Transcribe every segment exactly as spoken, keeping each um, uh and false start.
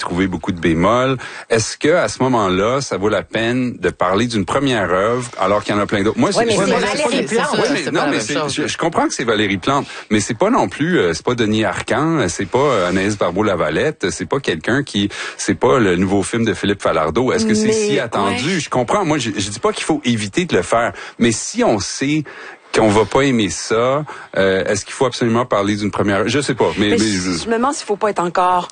trouvé beaucoup de bémols. Est-ce que à ce moment-là, ça vaut la peine de parler d'une première œuvre alors qu'il y en a plein d'autres? Moi, ouais, mais c'est, c'est moi, Valérie Plante. Oui, mais, non, mais c'est, je, je comprends que c'est Valérie Plante, mais c'est pas non plus, euh, c'est pas Denis Arcand, c'est pas euh, Anaïs Barbeau-Lavalette, c'est pas quelqu'un qui, c'est pas le nouveau film de Philippe Falardeau. Est-ce que c'est mais, si attendu? Ouais. Je comprends. Moi, je, je dis pas qu'il faut éviter de le faire, mais si on sait qu'on va pas aimer ça, euh, est-ce qu'il faut absolument parler d'une première? Je sais pas, mais, mais, mais je... je me demande s'il faut pas être encore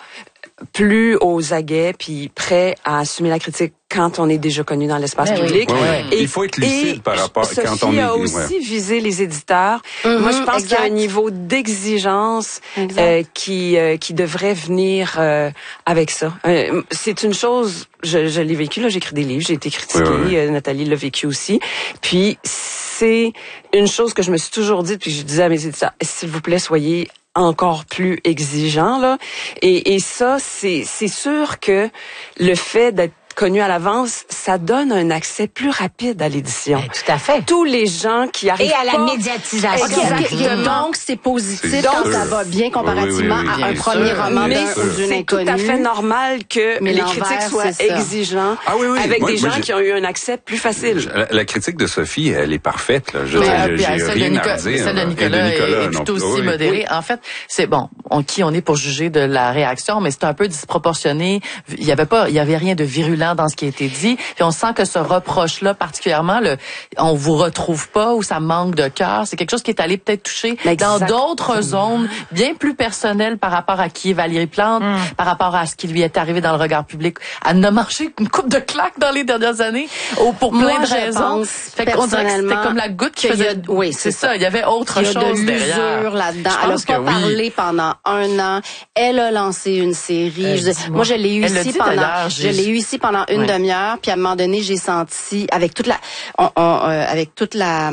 plus aux aguets puis prêt à assumer la critique quand on est déjà connu dans l'espace mais public. Oui, oui. Et, il faut être lucide par rapport Sophie quand on est. a aussi ouais. visé les éditeurs. Mm-hmm, Moi, je pense exact. qu'il y a un niveau d'exigence euh, qui euh, qui devrait venir euh, avec ça. Euh, c'est une chose. Je, je l'ai vécu là. J'écris des livres. J'ai été critiquée. Oui, oui. Euh, Nathalie l'a vécu aussi. Puis c'est une chose que je me suis toujours dit. Puis je disais à mes éditeurs, s'il vous plaît, soyez encore plus exigeant là et, et ça c'est c'est sûr que le fait d'être connu à l'avance, ça donne un accès plus rapide à l'édition. Ben, tout à fait. Tous les gens qui arrivent et à pas... la médiatisation. Exactement. Donc c'est positif c'est quand ça va bien comparativement oui, oui, oui, à un premier sûr. roman mais d'un ou d'une inconnue. C'est tout à fait normal que mais les critiques soient exigeants ah, oui, oui. avec moi, des moi, gens qui ont eu un accès plus facile. La, la critique de Sophie, elle est parfaite. Là. Je mais, euh, j'ai rien de Nicolas, à dire. Celle de Nicolas, et de Nicolas est, est plutôt aussi oui. modérée. En fait, c'est bon. On, qui on est pour juger de la réaction, mais c'est un peu disproportionné. Il y avait pas, il y avait rien de virulent dans ce qui a été dit. Puis on sent que ce reproche-là, particulièrement, le, on vous retrouve pas ou ça manque de cœur. C'est quelque chose qui est allé peut-être toucher Exactement. dans d'autres zones bien plus personnelles par rapport à qui est Valérie Plante, mm. par rapport à ce qui lui est arrivé dans le regard public. Elle n'a marché une coupe de claques dans les dernières années ou pour plein Moi, de je raisons. Pense, fait qu'on dirait que c'était comme la goutte qui faisait. A, oui, c'est ça. ça. Il y avait autre il y a chose de derrière. là-dedans. Elle n'a pas oui. parlé pendant un an. Elle a lancé une série. Je, moi, je l'ai eu ici pendant. Je l'ai eu ici pendant une ouais. demi-heure. Puis à un moment donné, j'ai senti avec toute la, on, on, euh, avec toute la,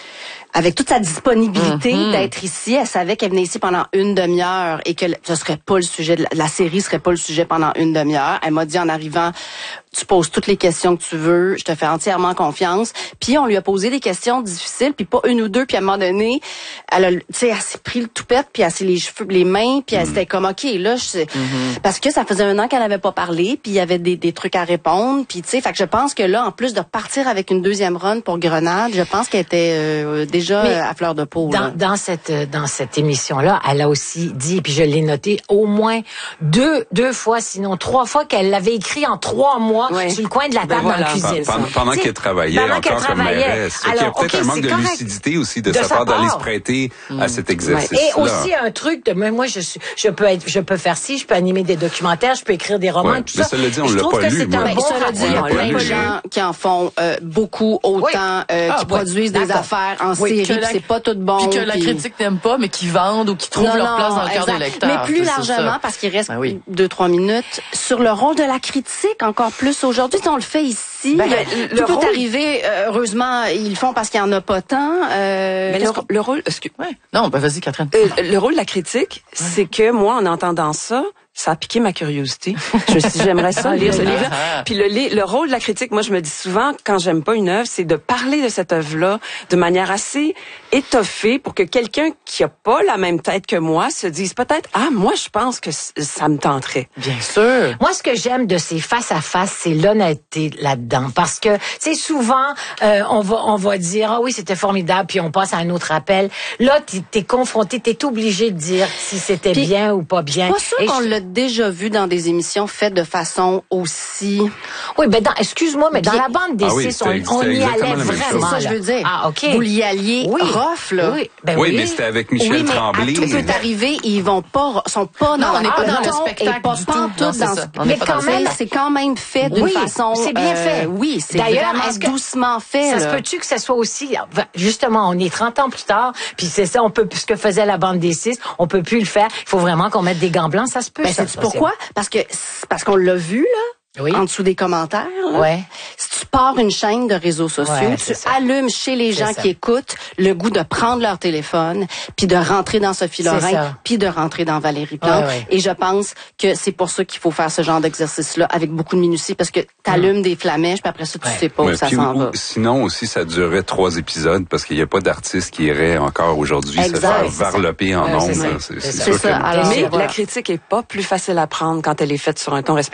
avec toute sa disponibilité mm-hmm. d'être ici, elle savait qu'elle venait ici pendant une demi-heure et que ce serait pas le sujet, de la, la série serait pas le sujet pendant une demi-heure. Elle m'a dit en arrivant, tu poses toutes les questions que tu veux, je te fais entièrement confiance. Puis on lui a posé des questions difficiles, puis pas une ou deux, puis à un moment donné, elle a, tu sais, elle s'est pris le toupette, puis elle s'est les cheveux, les mains, puis elle s'était comme ok, là, je sais, mm-hmm. parce que ça faisait un an qu'elle avait pas parlé, puis il y avait des, des trucs à répondre, puis tu sais, fait que je pense que là, en plus de partir avec une deuxième run pour Grenade, je pense qu'elle était euh, déjà Mais à fleur de peau. Dans, dans cette dans cette émission-là, elle a aussi dit, puis je l'ai noté, au moins deux deux fois, sinon trois fois qu'elle l'avait écrit en trois mois. Ouais. Sur le coin de la table ben voilà. dans la cuisine. Pendant, pendant qu'elle travaillait pendant encore qu'elle comme mairesse. Il y a peut-être okay, un manque de correct. lucidité aussi de, de sa part d'aller se prêter mmh. à cet exercice-là. Et aussi un truc de, mais moi je suis, je peux être, je peux faire ci, je peux animer des documentaires, je peux écrire des romans, ouais. tout mais ça. ça le dit, on je l'a trouve pas que lu. C'est un bon cela dit, il y a plein de gens qui en font euh, beaucoup autant, oui. euh, qui ah, produisent ouais. des affaires en oui, série, la... c'est pas tout bon. Puis que la critique n'aime pas, mais qui vendent ou qui trouvent non, leur place dans le cœur des lecteurs. Mais plus largement, parce qu'il reste deux, trois minutes, sur le rôle de la critique, encore plus aujourd'hui, on le fait ici. Ben, le, tout le peut rôle... arriver, euh, heureusement, ils le font parce qu'il n'y en a pas tant. Euh, mais le, le rôle... Excuse... Ouais. Non, ben vas-y, Catherine. Euh, le rôle de la critique, ouais. c'est que moi, en entendant ça, ça a piqué ma curiosité. Je me suis dit, j'aimerais ça lire ce livre-là. Puis le, le rôle de la critique, moi, je me dis souvent, quand j'aime pas une œuvre, c'est de parler de cette œuvre-là de manière assez étoffée pour que quelqu'un qui a pas la même tête que moi se dise peut-être, ah, moi, je pense que ça me tenterait. Bien sûr. Moi, ce que j'aime de ces face-à-face, c'est l'honnêteté là-dedans. Parce que, tu sais, souvent, euh, on va, on va dire, ah oui, c'était formidable, puis on passe à un autre appel. Là, t'es, t'es confronté, t'es obligé de dire si c'était puis, bien ou pas bien. Pas sûr qu'on l'a déjà vu dans des émissions faites de façon aussi... Oui, ben dans, excuse-moi, mais bien... dans la bande des ah oui, six, on, on y allait vraiment. C'est ça, je veux dire. Ah, OK. Vous y alliez oui. rough, là. Oui, ben oui, oui. mais c'était avec Michel oui, mais Tremblay. Tout peut arriver, ils vont pas, sont pas non, dans on n'est pas dans le spectacle pas du tout. tout. Non, dans ça. Mais quand même, c'est quand même fait d'une oui, façon... c'est bien fait. Euh, oui, c'est D'ailleurs, vraiment doucement fait. Ça se peut-tu que ça soit aussi... Justement, on est trente ans plus tard, puis c'est ça, on peut ce que faisait la bande des six, on peut plus le faire. Il faut vraiment qu'on mette des gants blancs, ça se peut. Ben, sais-tu pourquoi? Parce que parce qu'on l'a vu, là, oui. en dessous des commentaires. Là. Ouais. Si tu pars une chaîne de réseaux sociaux, ouais, tu ça. allumes chez les gens qui écoutent le goût de prendre leur téléphone, puis de rentrer dans Sophie Lorrain, puis de rentrer dans Valérie Plante. Ouais, ouais. Et je pense que c'est pour ça qu'il faut faire ce genre d'exercice-là avec beaucoup de minutie, parce que t'allumes mmh. des flamèches, puis après ça, tu ouais. sais pas ouais, où ça s'en va. Sinon aussi, ça durerait trois épisodes, parce qu'il n'y a pas d'artiste qui irait encore aujourd'hui se faire varloper en ondes. C'est, c'est, c'est, c'est, c'est sûr ça. que... Alors, mais voilà. La critique est pas plus facile à prendre quand elle est faite sur un ton respectueux.